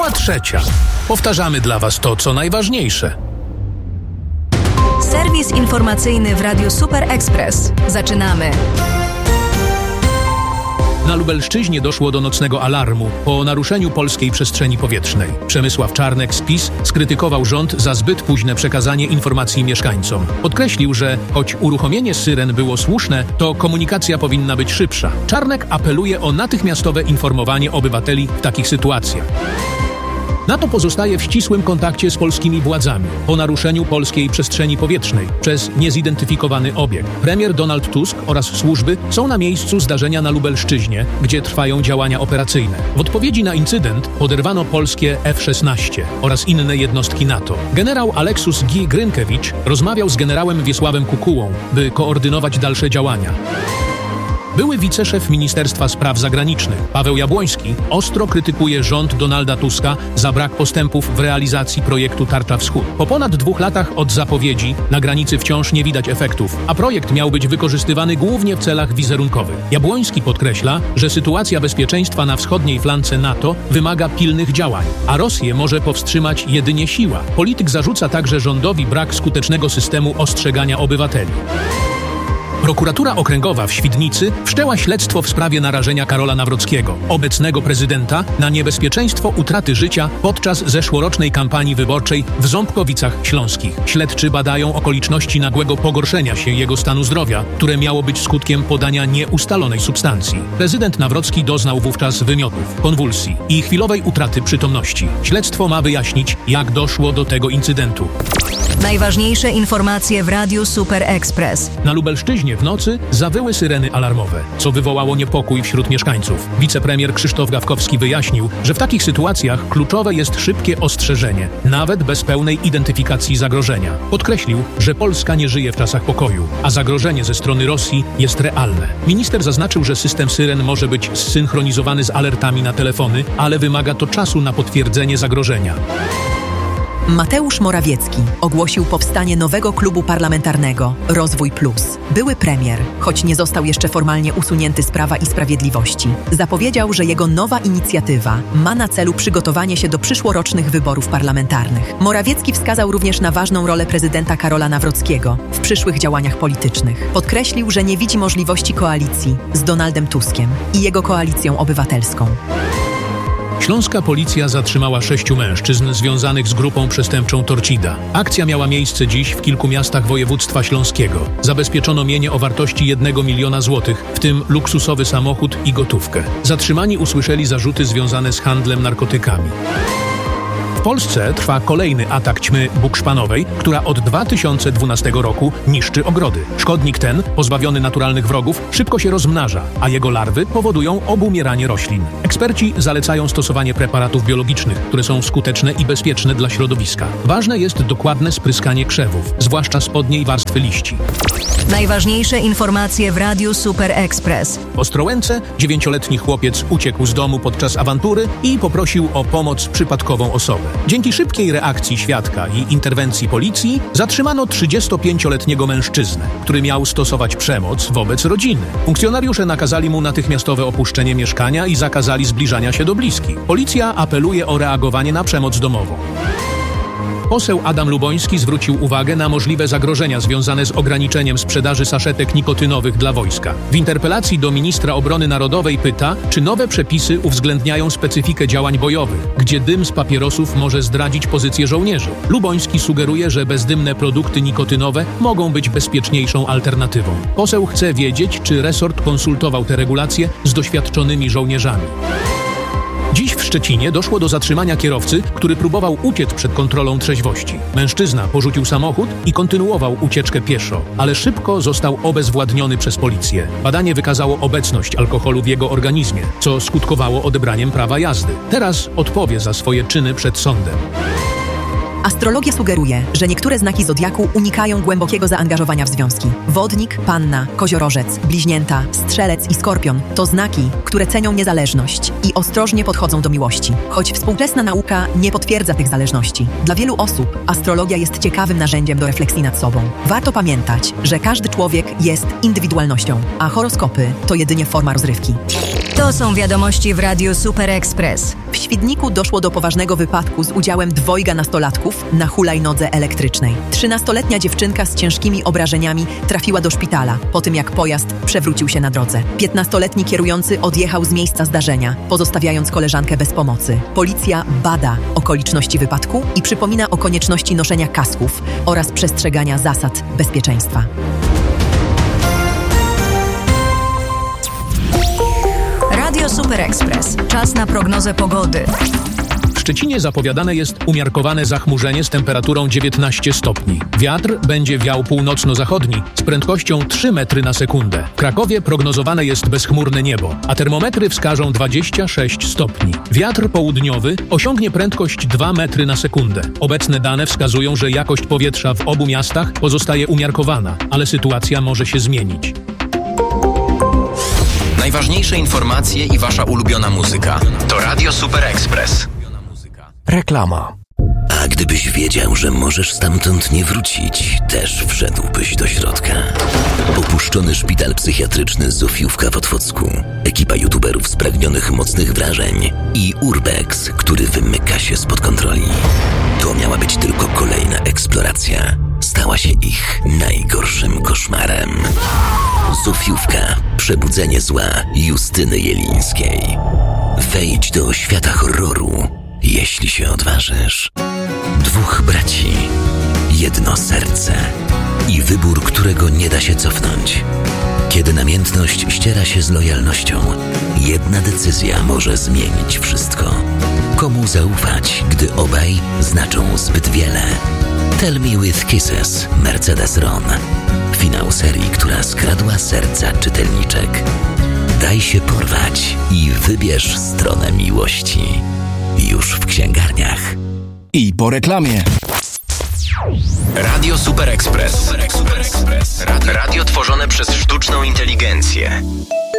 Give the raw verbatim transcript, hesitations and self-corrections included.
Minęła trzecia. Powtarzamy dla Was to, co najważniejsze. Serwis informacyjny w Radiu Super Express. Zaczynamy. Na Lubelszczyźnie doszło do nocnego alarmu po naruszeniu polskiej przestrzeni powietrznej. Przemysław Czarnek z PiS skrytykował rząd za zbyt późne przekazanie informacji mieszkańcom. Podkreślił, że choć uruchomienie syren było słuszne, to komunikacja powinna być szybsza. Czarnek apeluje o natychmiastowe informowanie obywateli w takich sytuacjach. NATO pozostaje w ścisłym kontakcie z polskimi władzami po naruszeniu polskiej przestrzeni powietrznej przez niezidentyfikowany obiekt. Premier Donald Tusk oraz służby są na miejscu zdarzenia na Lubelszczyźnie, gdzie trwają działania operacyjne. W odpowiedzi na incydent poderwano polskie F szesnaście oraz inne jednostki NATO. Generał Aleksus G. Grynkiewicz rozmawiał z generałem Wiesławem Kukułą, by koordynować dalsze działania. Były wiceszef Ministerstwa Spraw Zagranicznych Paweł Jabłoński ostro krytykuje rząd Donalda Tuska za brak postępów w realizacji projektu Tarcza Wschód. Po ponad dwóch latach od zapowiedzi na granicy wciąż nie widać efektów, a projekt miał być wykorzystywany głównie w celach wizerunkowych. Jabłoński podkreśla, że sytuacja bezpieczeństwa na wschodniej flance NATO wymaga pilnych działań, a Rosję może powstrzymać jedynie siła. Polityk zarzuca także rządowi brak skutecznego systemu ostrzegania obywateli. Prokuratura Okręgowa w Świdnicy wszczęła śledztwo w sprawie narażenia Karola Nawrockiego, obecnego prezydenta, na niebezpieczeństwo utraty życia podczas zeszłorocznej kampanii wyborczej w Ząbkowicach Śląskich. Śledczy badają okoliczności nagłego pogorszenia się jego stanu zdrowia, które miało być skutkiem podania nieustalonej substancji. Prezydent Nawrocki doznał wówczas wymiotów, konwulsji i chwilowej utraty przytomności. Śledztwo ma wyjaśnić, jak doszło do tego incydentu. Najważniejsze informacje w Radiu Super Express. Na Lubelszczyźnie w nocy zawyły syreny alarmowe, co wywołało niepokój wśród mieszkańców. Wicepremier Krzysztof Gawkowski wyjaśnił, że w takich sytuacjach kluczowe jest szybkie ostrzeżenie, nawet bez pełnej identyfikacji zagrożenia. Podkreślił, że Polska nie żyje w czasach pokoju, a zagrożenie ze strony Rosji jest realne. Minister zaznaczył, że system syren może być zsynchronizowany z alertami na telefony, ale wymaga to czasu na potwierdzenie zagrożenia. Mateusz Morawiecki ogłosił powstanie nowego klubu parlamentarnego Rozwój Plus. Były premier, choć nie został jeszcze formalnie usunięty z Prawa i Sprawiedliwości, zapowiedział, że jego nowa inicjatywa ma na celu przygotowanie się do przyszłorocznych wyborów parlamentarnych. Morawiecki wskazał również na ważną rolę prezydenta Karola Nawrockiego w przyszłych działaniach politycznych. Podkreślił, że nie widzi możliwości koalicji z Donaldem Tuskiem i jego koalicją obywatelską. Śląska policja zatrzymała sześciu mężczyzn związanych z grupą przestępczą Torcida. Akcja miała miejsce dziś w kilku miastach województwa śląskiego. Zabezpieczono mienie o wartości jednego miliona złotych, w tym luksusowy samochód i gotówkę. Zatrzymani usłyszeli zarzuty związane z handlem narkotykami. W Polsce trwa kolejny atak ćmy bukszpanowej, która od dwa tysiące dwunastego roku niszczy ogrody. Szkodnik ten, pozbawiony naturalnych wrogów, szybko się rozmnaża, a jego larwy powodują obumieranie roślin. Eksperci zalecają stosowanie preparatów biologicznych, które są skuteczne i bezpieczne dla środowiska. Ważne jest dokładne spryskanie krzewów, zwłaszcza spodniej warstwy liści. Najważniejsze informacje w Radiu Super Express. W Ostrołęce dziewięcioletni chłopiec uciekł z domu podczas awantury i poprosił o pomoc przypadkową osobę. Dzięki szybkiej reakcji świadka i interwencji policji zatrzymano trzydziestopięcioletniego mężczyznę, który miał stosować przemoc wobec rodziny. Funkcjonariusze nakazali mu natychmiastowe opuszczenie mieszkania i zakazali zbliżania się do bliskich. Policja apeluje o reagowanie na przemoc domową. Poseł Adam Luboński zwrócił uwagę na możliwe zagrożenia związane z ograniczeniem sprzedaży saszetek nikotynowych dla wojska. W interpelacji do ministra obrony narodowej pyta, czy nowe przepisy uwzględniają specyfikę działań bojowych, gdzie dym z papierosów może zdradzić pozycję żołnierzy. Luboński sugeruje, że bezdymne produkty nikotynowe mogą być bezpieczniejszą alternatywą. Poseł chce wiedzieć, czy resort konsultował te regulacje z doświadczonymi żołnierzami. Dziś w Szczecinie doszło do zatrzymania kierowcy, który próbował uciec przed kontrolą trzeźwości. Mężczyzna porzucił samochód i kontynuował ucieczkę pieszo, ale szybko został obezwładniony przez policję. Badanie wykazało obecność alkoholu w jego organizmie, co skutkowało odebraniem prawa jazdy. Teraz odpowie za swoje czyny przed sądem. Astrologia sugeruje, że niektóre znaki zodiaku unikają głębokiego zaangażowania w związki. Wodnik, panna, koziorożec, bliźnięta, strzelec i skorpion to znaki, które cenią niezależność i ostrożnie podchodzą do miłości. Choć współczesna nauka nie potwierdza tych zależności. Dla wielu osób astrologia jest ciekawym narzędziem do refleksji nad sobą. Warto pamiętać, że każdy człowiek jest indywidualnością, a horoskopy to jedynie forma rozrywki. To są wiadomości w Radiu Super Express. W Świdniku doszło do poważnego wypadku z udziałem dwojga nastolatków na hulajnodze elektrycznej. Trzynastoletnia dziewczynka z ciężkimi obrażeniami trafiła do szpitala po tym, jak pojazd przewrócił się na drodze. Piętnastoletni kierujący odjechał z miejsca zdarzenia, pozostawiając koleżankę bez pomocy. Policja bada okoliczności wypadku i przypomina o konieczności noszenia kasków oraz przestrzegania zasad bezpieczeństwa. Radio Super Express. Czas na prognozę pogody. W Szczecinie zapowiadane jest umiarkowane zachmurzenie z temperaturą dziewiętnaście stopni. Wiatr będzie wiał północno-zachodni z prędkością trzy metry na sekundę. W Krakowie prognozowane jest bezchmurne niebo, a termometry wskażą dwadzieścia sześć stopni. Wiatr południowy osiągnie prędkość dwa metry na sekundę. Obecne dane wskazują, że jakość powietrza w obu miastach pozostaje umiarkowana, ale sytuacja może się zmienić. Najważniejsze informacje i wasza ulubiona muzyka to Radio Super Express. Reklama. A gdybyś wiedział, że możesz stamtąd nie wrócić, też wszedłbyś do środka. Opuszczony szpital psychiatryczny Zofiówka w Otwocku, ekipa youtuberów spragnionych mocnych wrażeń i Urbex, który wymyka się spod kontroli. To miała być tylko kolejna eksploracja. Stała się ich najgorszym koszmarem. Zofiówka. Przebudzenie zła Justyny Jelińskiej. Wejdź do świata horroru, jeśli się odważysz. Dwóch braci, jedno serce i wybór, którego nie da się cofnąć. Kiedy namiętność ściera się z lojalnością, jedna decyzja może zmienić wszystko. Komu zaufać, gdy obaj znaczą zbyt wiele? Tell Me With Kisses, Mercedes Ron. Finał serii, która skradła serca czytelniczek. Daj się porwać i wybierz stronę miłości. Już w księgarniach. I po reklamie. Radio Super Express. Radio, radio tworzone przez sztuczną inteligencję.